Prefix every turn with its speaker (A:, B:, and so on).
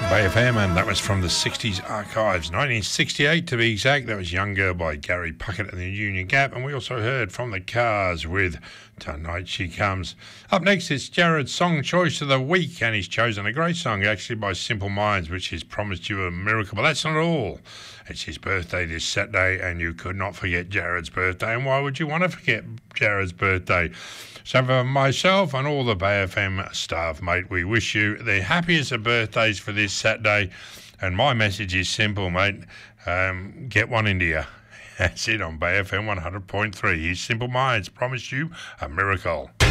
A: Bay FM, and that was from the 60s archives, 1968 to be exact. That was Younger by Gary Puckett and the Union Gap, and we also heard from the Cars with Tonight She Comes. Up next, it's Jared's song choice of the week, and he's chosen a great song actually by Simple Minds, which has promised you a miracle, but that's not all. It's his birthday this Saturday, and you could not forget Jared's birthday, and why would you want to forget Jared's birthday? So for myself and all the Bay FM staff, mate, we wish you the happiest of birthdays for this Saturday. And my message is simple, mate. Get one into you. That's it on Bay FM 100.3. His Simple Minds promise you a miracle.